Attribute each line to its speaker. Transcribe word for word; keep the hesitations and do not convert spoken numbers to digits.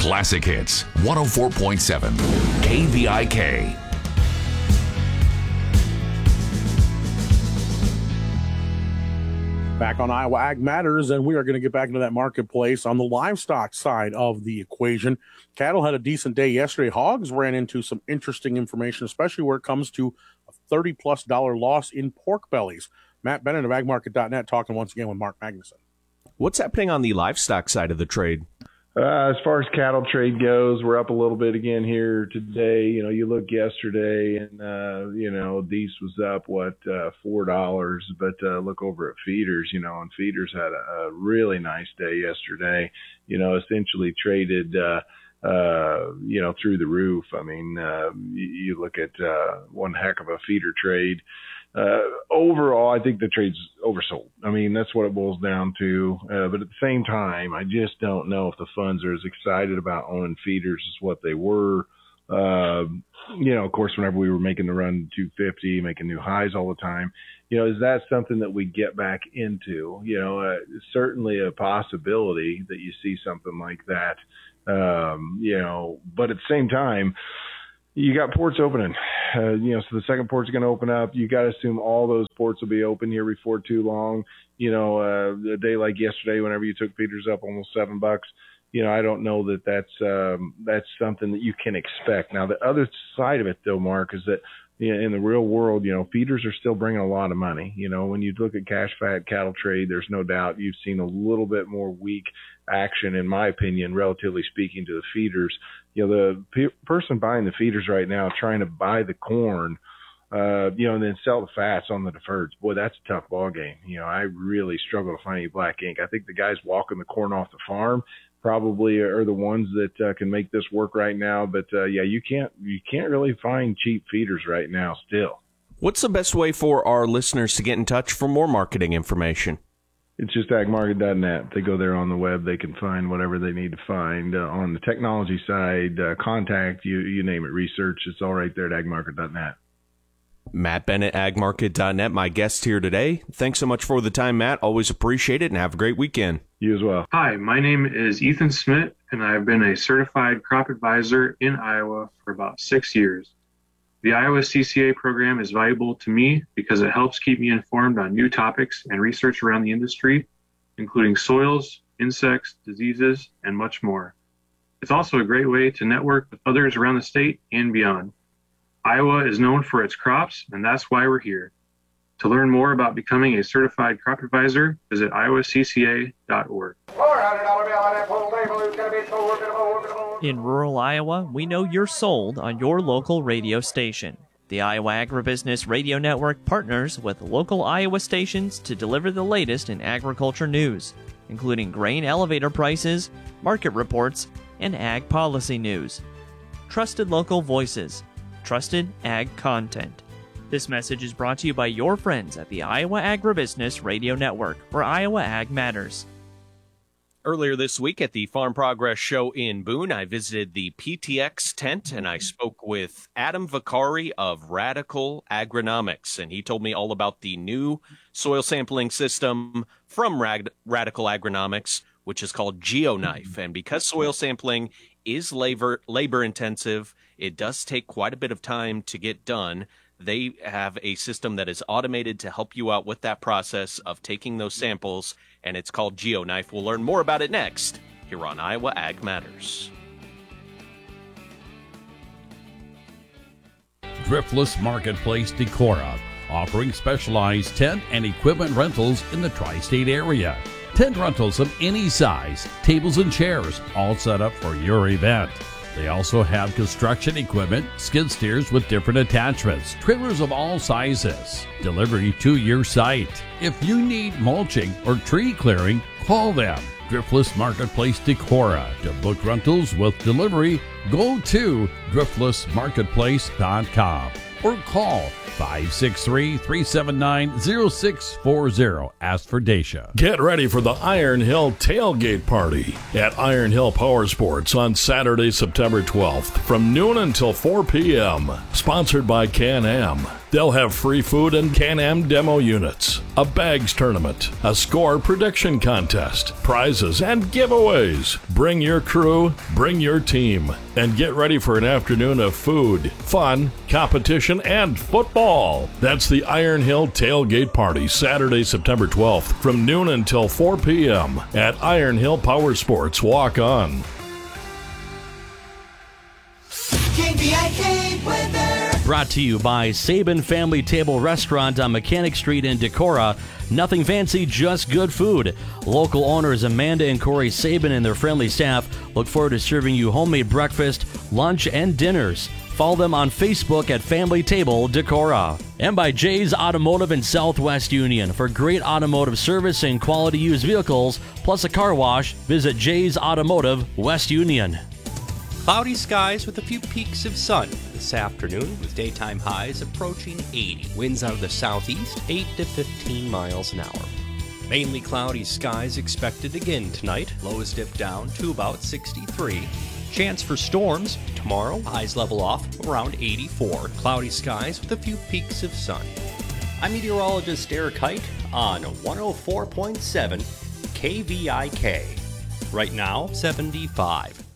Speaker 1: Classic Hits, one oh four point seven K V I K.
Speaker 2: Back on Iowa Ag Matters, and we are going to get back into that marketplace on the livestock side of the equation. Cattle had a decent day yesterday. Hogs ran into some interesting information, especially where it comes to a thirty plus dollar loss in pork bellies. Matt Bennett of ag market dot net talking once again with Mark Magnuson.
Speaker 3: What's happening on the livestock side of the trade?
Speaker 4: Uh, as far as cattle trade goes, we're up a little bit again here today. You know, you look yesterday and, uh, you know, Deese was up, what, uh, four dollars. But uh, look over at feeders, you know, and feeders had a, a really nice day yesterday. You know, essentially traded, uh, uh, you know, through the roof. I mean, uh, you, you look at uh, one heck of a feeder trade. Uh, overall, I think the trade's oversold. I mean, that's what it boils down to. Uh, but at the same time, I just don't know if the funds are as excited about owning feeders as what they were. Uh, you know, of course, whenever we were making the run to two fifty, making new highs all the time, you know, is that something that we get back into? You know, uh, certainly a possibility that you see something like that. Um, you know, but at the same time, you got ports opening, uh, you know, so the second port's going to open up. You got to assume all those ports will be open here before too long. You know, uh, a day like yesterday, whenever you took feeders up almost seven bucks, you know, I don't know that that's, um, that's something that you can expect. Now, the other side of it though, Mark, is that, you know, in the real world, you know, feeders are still bringing a lot of money. You know, when you look at cash fat cattle trade, there's no doubt you've seen a little bit more weak action, in my opinion, relatively speaking, to the feeders. You know, the pe- person buying the feeders right now, trying to buy the corn, uh, you know, and then sell the fats on the deferreds. Boy, that's a tough ball game. You know, I really struggle to find any black ink. I think the guys walking the corn off the farm probably are the ones that uh, can make this work right now. But uh, yeah, you can't you can't really find cheap feeders right now still.
Speaker 3: What's the best way for our listeners to get in touch for more marketing information?
Speaker 4: It's just ag market dot net. They go there on the web. They can find whatever they need to find. Uh, on the technology side, uh, contact, you you name it, research. It's all right there at ag market dot net.
Speaker 3: Matt Bennett, ag market dot net, my guest here today. Thanks so much for the time, Matt. Always appreciate it, and have a great weekend.
Speaker 4: You as well.
Speaker 5: Hi, my name is Ethan Smith, and I've been a certified crop advisor in Iowa for about six years. The Iowa C C A program is valuable to me because it helps keep me informed on new topics and research around the industry, including soils, insects, diseases, and much more. It's also a great way to network with others around the state and beyond. Iowa is known for its crops, and that's why we're here. To learn more about becoming a certified crop advisor, visit iowa c c a dot org.
Speaker 6: In rural Iowa, we know you're sold on your local radio station. The Iowa Agribusiness Radio Network partners with local Iowa stations to deliver the latest in agriculture news, including grain elevator prices, market reports, and ag policy news. Trusted local voices, trusted ag content. This message is brought to you by your friends at the Iowa Agribusiness Radio Network, where Iowa Ag matters.
Speaker 3: Earlier this week at the Farm Progress Show in Boone, I visited the P T X tent and I spoke with Adam Vicari of Radical Agronomics, and he told me all about the new soil sampling system from Rad- Radical Agronomics, which is called GeoKnife. And because soil sampling is labor labor intensive, it does take quite a bit of time to get done. They have a system that is automated to help you out with that process of taking those samples, and it's called GeoKnife. We'll learn more about it next here on Iowa Ag Matters.
Speaker 7: Driftless Marketplace Decorah, offering specialized tent and equipment rentals in the tri-state area. Tent rentals of any size, tables and chairs, all set up for your event. They also have construction equipment, skid steers with different attachments, trailers of all sizes, delivery to your site. If you need mulching or tree clearing, call them. Driftless Marketplace Decorah. To book rentals with delivery, go to driftless marketplace dot com or call five six three, three seven nine, zero six four zero. Ask for Dacia.
Speaker 8: Get ready for the Iron Hill Tailgate Party at Iron Hill Power Sports on Saturday, September twelfth from noon until four p.m. Sponsored by Can-Am. They'll have free food and Can-Am demo units, a bags tournament, a score prediction contest, prizes, and giveaways. Bring your crew, bring your team, and get ready for an afternoon of food, fun, competition, and football. That's the Iron Hill Tailgate Party, Saturday, September twelfth, from noon until four p.m. at Iron Hill Power Sports Walk On.
Speaker 9: K V I K weather.
Speaker 10: Brought to you by Sabin Family Table Restaurant on Mechanic Street in Decorah. Nothing fancy, just good food. Local owners Amanda and Corey Sabin and their friendly staff look forward to serving you homemade breakfast, lunch, and dinners. Follow them on Facebook at Family Table Decorah. And by Jay's Automotive in Southwest Union. For great automotive service and quality used vehicles, plus a car wash, visit Jay's Automotive, West Union.
Speaker 11: Cloudy skies with a few peaks of sun this afternoon, with daytime highs approaching eighty. Winds out of the southeast, eight to fifteen miles an hour. Mainly cloudy skies expected again tonight. Lows dip down to about sixty-three. Chance for storms tomorrow. Highs level off around eighty-four. Cloudy skies with a few peaks of sun. I'm meteorologist Eric Height on one oh four point seven K V I K. Right now, seventy-five.